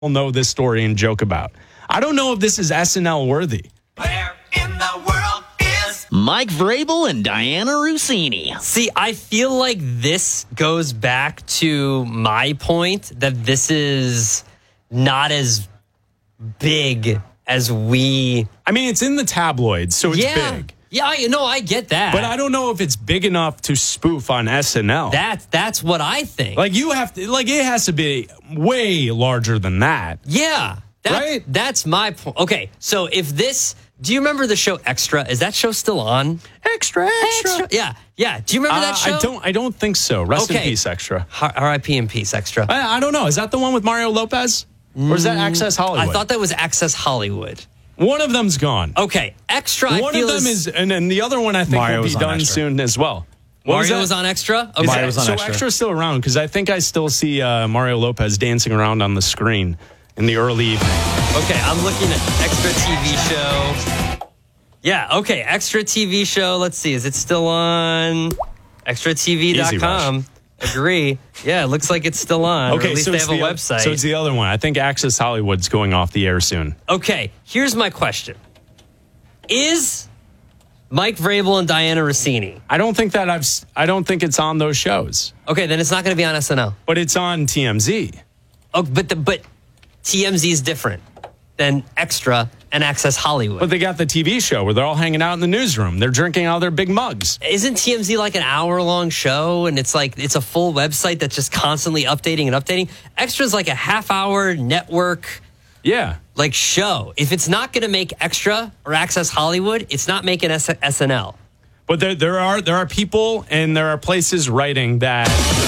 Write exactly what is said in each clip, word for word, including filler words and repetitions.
know this story and joke about. I don't know if this is S N L worthy. Where in the world is Mike Vrabel and Diana Rossini? See, I feel like this goes back to my point that this is not as big as we... I mean, it's in the tabloids, so it's yeah. big. Yeah, I know, I get that. But I don't know if it's big enough to spoof on S N L. That, that's what I think. Like, you have to, like, it has to be way larger than that. Yeah. That, Right? That's my point. Okay, so if this... Do you remember the show Extra? Is that show still on? Extra, extra. Extra. Yeah, yeah. Do you remember Uh, that show? I don't. I don't think so. Rest in Okay. peace, Extra. R I P in peace, Extra. I, I don't know. Is that the one with Mario Lopez, or is that Access Hollywood? I thought that was Access Hollywood. one of them's gone. Okay, Extra. I one feel of them is, and then the other one I think Mario will be was on done Extra. soon as well. What Mario that? was on Extra. Okay. Is Mario that- was on so Extra. Extra's still around because I think I still see uh, Mario Lopez dancing around on the screen in the early evening. Okay, I'm looking at Extra T V show. Yeah, okay, Extra T V show. Let's see, is it still on extra T V dot com? Agree. Yeah, it looks like it's still on. Okay, or at least so they it's have a the, website. So it's the other one. I think Access Hollywood's going off the air soon. Okay, here's my question. Is Mike Vrabel and Diana Rossini? I don't think that I've. s- I don't think it's on those shows, Okay, then it's not going to be on S N L. but it's on T M Z. Oh, but the, but T M Z is different than Extra and Access Hollywood. But they got the T V show where they're all hanging out in the newsroom. They're drinking out of their big mugs. Isn't T M Z like an hour long show and it's like it's a full website that's just constantly updating and updating? Extra's like a half hour network Yeah. like show. If it's not going to make Extra or Access Hollywood, it's not making S- SNL. But there, there are there are people and there are places writing that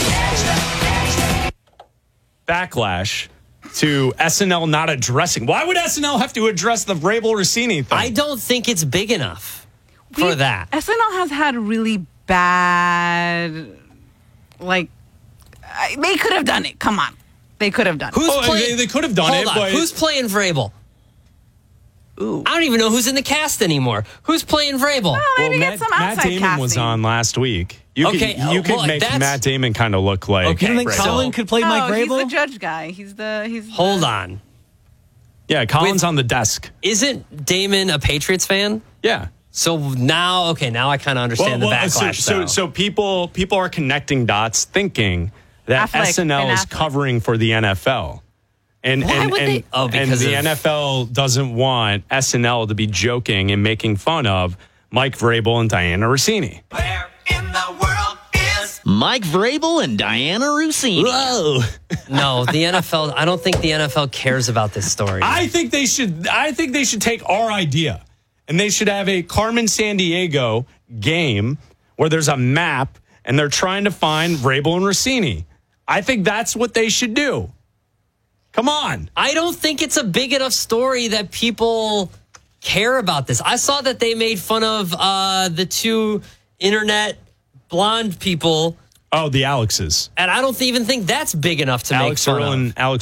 backlash to S N L not addressing. Why would S N L have to address the Vrabel Rossini thing? I don't think it's big enough for We- that. S N L has had really bad, like, I- they could have done it. Come on. They could have done it. Who's Oh, playing? they- they could have done Hold it, on. but- Who's playing Vrabel? Ooh. I don't even know who's in the cast anymore. Who's playing Vrabel? Well, maybe Matt, get some Matt outside Damon casting. was on last week. You Okay, could, you uh, could well, make that's- Matt Damon kind of look like. Okay. You don't think So- Colin could play Oh, Mike he's the Vrabel? judge guy. He's the he's. Hold the, on. Yeah, Colin's With- on the desk. Isn't Damon a Patriots fan? Yeah. So now, okay, now I kind of understand the backlash. so, so, though. so people people are connecting dots, thinking that Affleck, S N L Ben is Affleck. covering for the N F L, and Why and would and, they- Oh, and because the of- N F L doesn't want S N L to be joking and making fun of Mike Vrabel and Diana Rossini. where in the world is Mike Vrabel and Diana Rossini? Whoa! no, the N F L. I don't think the N F L cares about this story. I think they should. I think they should take our idea, and they should have a Carmen San Diego game where there's a map and they're trying to find Vrabel and Rossini. I think that's what they should do. Come on. I don't think it's a big enough story that people care about this. I saw that they made fun of uh, the two internet blonde people, Oh, the Alexes. and I don't even think that's big enough to Alex make fun Earl of. and Alex